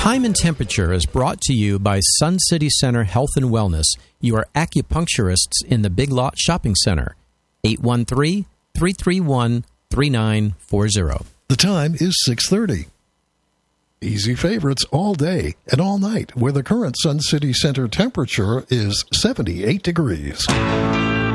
Time and Temperature is brought to you by Sun City Center Health and Wellness, your acupuncturists in the Big Lot Shopping Center. 813-331-3940. The time is 6:30. Easy favorites all day and all night, where the current Sun City Center temperature is 78 degrees.